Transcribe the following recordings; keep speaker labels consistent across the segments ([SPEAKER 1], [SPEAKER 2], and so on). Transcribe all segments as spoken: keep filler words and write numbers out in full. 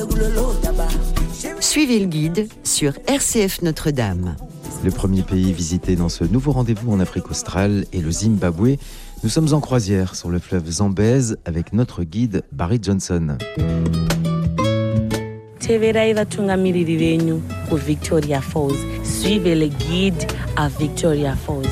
[SPEAKER 1] Suivez le guide sur R C F Notre-Dame.
[SPEAKER 2] Le premier pays visité dans ce nouveau rendez-vous en Afrique australe est le Zimbabwe. Nous sommes en croisière sur le fleuve Zambèze avec notre guide Barry Johnson.
[SPEAKER 3] Teverai vatungamiriri venyu ku Victoria Falls. Suivez le guide à Victoria Falls.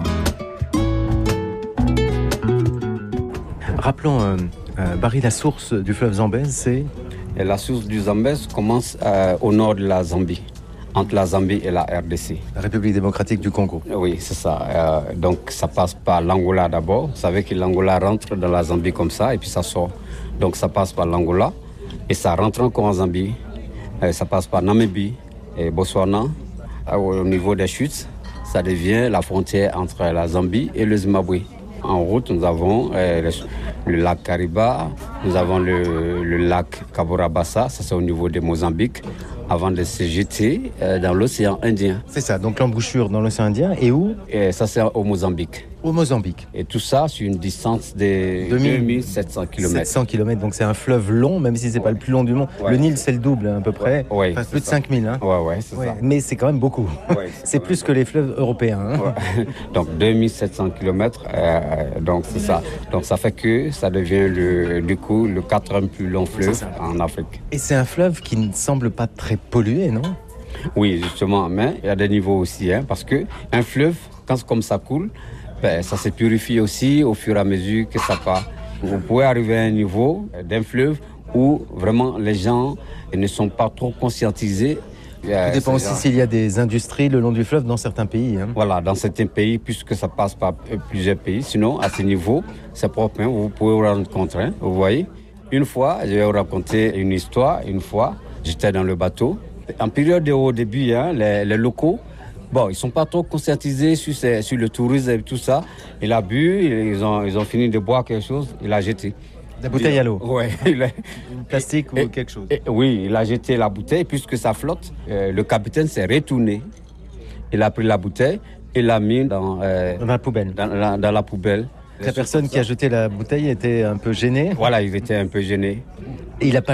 [SPEAKER 2] Rappelons, euh, euh, Barry, la source du fleuve Zambèze, c'est...
[SPEAKER 4] Et la source du Zambèze commence euh, au nord de la Zambie, entre la Zambie et la R D C.
[SPEAKER 2] La République démocratique du Congo.
[SPEAKER 4] Oui, c'est ça. Euh, donc ça passe par l'Angola d'abord. Vous savez que l'Angola rentre dans la Zambie comme ça et puis ça sort. Donc ça passe par l'Angola et ça rentre encore en Zambie. Euh, ça passe par Namibie et Botswana. Euh, au niveau des chutes, ça devient la frontière entre la Zambie et le Zimbabwe. En route, nous avons euh, le, le lac Kariba, nous avons le, le lac Kaborabassa, ça c'est au niveau de Mozambique, avant de se jeter euh, dans l'océan Indien.
[SPEAKER 2] C'est ça, donc l'embouchure dans l'océan Indien, et où ?
[SPEAKER 4] Et ça c'est au Mozambique.
[SPEAKER 2] Au Mozambique.
[SPEAKER 4] Et tout ça sur une distance de deux mille sept cents kilomètres.
[SPEAKER 2] sept cents kilomètres, donc c'est un fleuve long, même si c'est ouais. pas le plus long du monde. Ouais. Le Nil c'est le double à peu près,
[SPEAKER 4] ouais.
[SPEAKER 2] enfin, plus de cinq mille. Hein.
[SPEAKER 4] Ouais, ouais, c'est ouais. ça.
[SPEAKER 2] Mais c'est quand même beaucoup. Ouais, c'est c'est plus même... que les fleuves européens. Hein.
[SPEAKER 4] Ouais. Donc deux mille sept cents kilomètres, euh, donc c'est ça. Donc ça fait que ça devient le, du coup le quatrième plus long fleuve en Afrique.
[SPEAKER 2] Et c'est un fleuve qui ne semble pas très pollué, non ?
[SPEAKER 4] Oui, justement, mais il y a des niveaux aussi, hein, parce que un fleuve, quand comme ça coule, ben, ça se purifie aussi au fur et à mesure que ça part. Vous pouvez arriver à un niveau d'un fleuve où vraiment les gens ne sont pas trop conscientisés.
[SPEAKER 2] Ça dépend aussi s'il y a des industries le long du fleuve dans certains pays. Hein.
[SPEAKER 4] Voilà, dans certains pays, puisque ça passe par plusieurs pays. Sinon, à ce niveau, c'est propre. Hein, vous pouvez vous rendre compte. Hein, vous voyez. Une fois, je vais vous raconter une histoire. Une fois, j'étais dans le bateau. En période au début, hein, les, les locaux, bon, ils ne sont pas trop conscientisés sur, ces, sur le tourisme et tout ça. Il a bu, ils ont, ils ont fini de boire quelque chose, il a jeté.
[SPEAKER 2] La bouteille à l'eau.
[SPEAKER 4] Oui. Une
[SPEAKER 2] plastique ou
[SPEAKER 4] et,
[SPEAKER 2] quelque chose.
[SPEAKER 4] Et, oui, il a jeté la bouteille, puisque ça flotte. Euh, le capitaine s'est retourné. Il a pris la bouteille et l'a mis dans, euh,
[SPEAKER 2] dans la poubelle.
[SPEAKER 4] Dans, dans, dans la poubelle.
[SPEAKER 2] La personne qui a jeté la bouteille était un peu gênée.
[SPEAKER 4] Voilà, il était un peu gêné.
[SPEAKER 2] Et il n'a pas